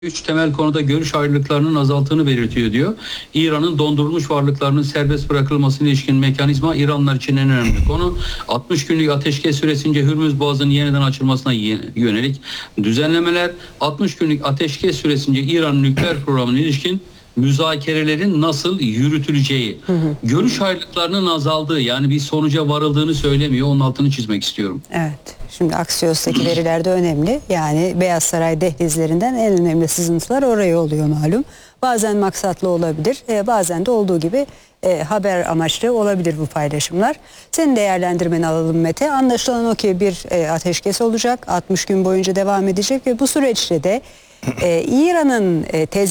Üç temel konuda görüş ayrılıklarının azalttığını belirtiyor diyor. İran'ın dondurulmuş varlıklarının serbest bırakılmasına ilişkin mekanizma İranlılar için en önemli konu. 60 günlük ateşkes süresince Hürmüz Boğazı'nın yeniden açılmasına yönelik düzenlemeler, 60 günlük ateşkes süresince İran nükleer programına ilişkin müzakerelerin nasıl yürütüleceği, görüş ayrılıklarının azaldığı, yani bir sonuca varıldığını söylemiyor. Onun altını çizmek istiyorum. Evet. Şimdi Axios'taki veriler de önemli. Yani Beyaz Saray dehlizlerinden en önemli sızıntılar oraya oluyor malum. Bazen maksatlı olabilir, bazen de olduğu gibi haber amaçlı olabilir bu paylaşımlar. Senin değerlendirmeni alalım Mete. Anlaşılan o ki bir ateşkes olacak, 60 gün boyunca devam edecek ve bu süreçte de İran'ın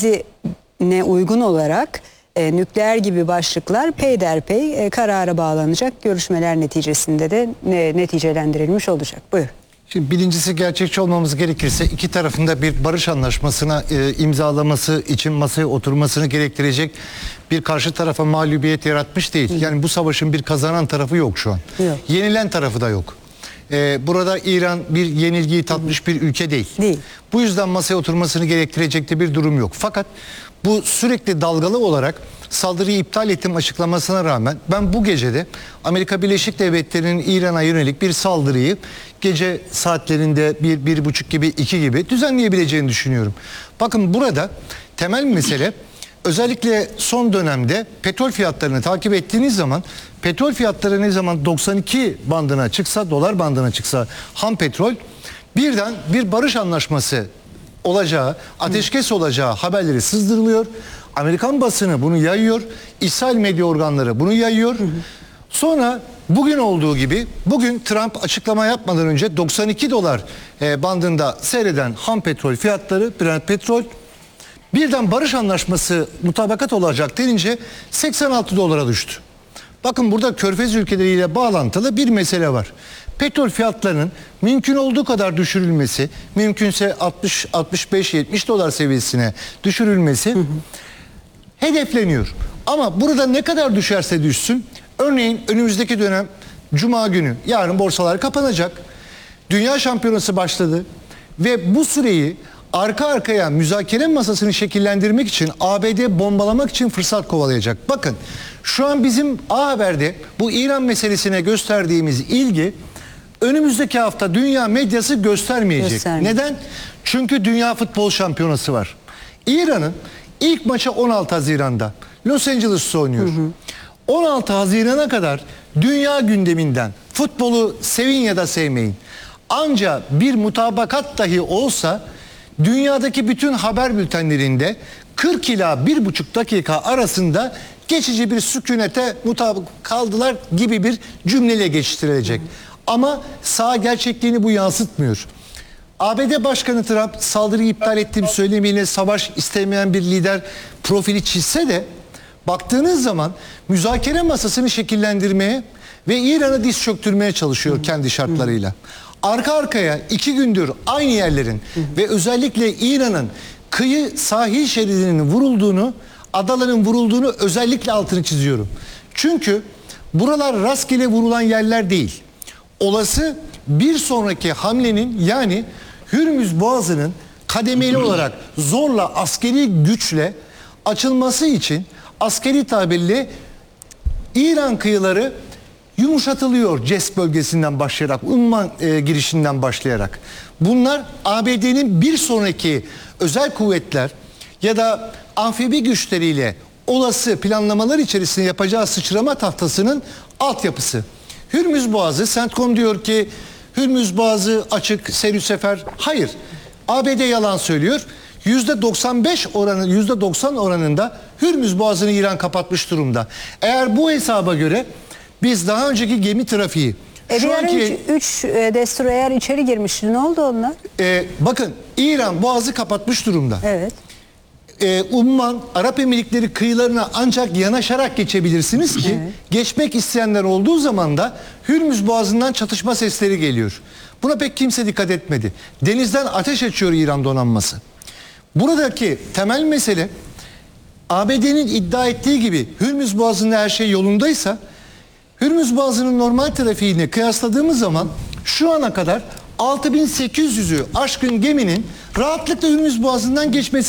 tezine uygun olarak nükleer gibi başlıklar peyderpey karara bağlanacak. Görüşmeler neticesinde de neticelendirilmiş olacak. Buyur. Şimdi birincisi, gerçekçi olmamız gerekirse iki tarafında bir barış anlaşmasına imzalaması için masaya oturmasını gerektirecek bir karşı tarafa mağlubiyet yaratmış değil. Yani bu savaşın bir kazanan tarafı yok şu an. Yok. Yenilen tarafı da yok. Burada İran bir yenilgiyi tatmış bir ülke değil. Bu yüzden masaya oturmasını gerektirecek de bir durum yok. Fakat bu sürekli dalgalı olarak saldırıyı iptal ettim açıklamasına rağmen ben bu gecede Amerika Birleşik Devletleri'nin İran'a yönelik bir saldırıyı gece saatlerinde 1-1:30 gibi 2 gibi düzenleyebileceğini düşünüyorum. Bakın, burada temel mesele, özellikle son dönemde petrol fiyatlarını takip ettiğiniz zaman, petrol fiyatları ne zaman 92 bandına çıksa, dolar bandına çıksa ham petrol, birden bir barış anlaşması olacağı, ateşkes olacağı haberleri sızdırılıyor. Amerikan basını bunu yayıyor. İsrail medya organları bunu yayıyor. Sonra bugün olduğu gibi, bugün Trump açıklama yapmadan önce 92 dolar bandında seyreden ham petrol fiyatları, Brent petrol, birden barış anlaşması mutabakat olacak denince 86 dolara düştü. Bakın, burada Körfez ülkeleriyle bağlantılı bir mesele var. Petrol fiyatlarının mümkün olduğu kadar düşürülmesi, mümkünse 60-65-70 dolar seviyesine düşürülmesi hedefleniyor. Ama burada ne kadar düşerse düşsün, örneğin önümüzdeki dönem Cuma günü, yarın borsalar kapanacak, Dünya Şampiyonası başladı ve bu süreyi arka arkaya müzakere masasını şekillendirmek için, ABD bombalamak için fırsat kovalayacak. Bakın, şu an bizim A Haber'de bu İran meselesine gösterdiğimiz ilgi önümüzdeki hafta dünya medyası göstermeyecek. Neden? Çünkü Dünya Futbol Şampiyonası var. İran'ın ilk maçı 16 Haziran'da Los Angeles'ta oynuyor. 16 Haziran'a kadar dünya gündeminden futbolu sevin ya da sevmeyin, ancak bir mutabakat dahi olsa dünyadaki bütün haber bültenlerinde 40 ila 1,5 dakika arasında geçici bir sükunete mutabık kaldılar gibi bir cümleyle geçiştirilecek. Ama sağ gerçekliğini bu yansıtmıyor. ABD Başkanı Trump saldırıyı iptal ettiğim söylemiyle savaş istemeyen bir lider profili çizse de, baktığınız zaman müzakere masasını şekillendirmeye ve İran'ı diz çöktürmeye çalışıyor kendi şartlarıyla. Arka arkaya 2 gündür aynı yerlerin ve özellikle İran'ın kıyı sahil şeridinin vurulduğunu, adaların vurulduğunu özellikle altını çiziyorum. Çünkü buralar rastgele vurulan yerler değil. Olası bir sonraki hamlenin, yani Hürmüz Boğazı'nın kademeli olarak zorla, askeri güçle açılması için askeri tabirle İran kıyıları yumuşatılıyor, CES bölgesinden başlayarak, Umman girişinden başlayarak. Bunlar ABD'nin bir sonraki özel kuvvetler ya da amfibi güçleriyle olası planlamalar içerisinde yapacağı sıçrama tahtasının altyapısı. Hürmüz Boğazı, CENTCOM diyor ki Hürmüz Boğazı açık, seyir sefer. Hayır. ABD yalan söylüyor. %90 oranında Hürmüz Boğazı'nı İran kapatmış durumda. Eğer bu hesaba göre biz daha önceki gemi trafiği, şu anki 3 destroyer içeri girmişti. Ne oldu onlar? Bakın, İran Boğazı kapatmış durumda. Evet. Umman, Arap Emirlikleri kıyılarına ancak yanaşarak geçebilirsiniz ki geçmek isteyenler olduğu zaman da Hürmüz Boğazı'ndan çatışma sesleri geliyor. Buna pek kimse dikkat etmedi. Denizden ateş açıyor İran donanması. Buradaki temel mesele, ABD'nin iddia ettiği gibi Hürmüz Boğazı'nda her şey yolundaysa, Hürmüz Boğazı'nın normal trafiğini kıyasladığımız zaman şu ana kadar 6800'ü aşkın geminin rahatlıkla Hürmüz Boğazı'ndan geçmesi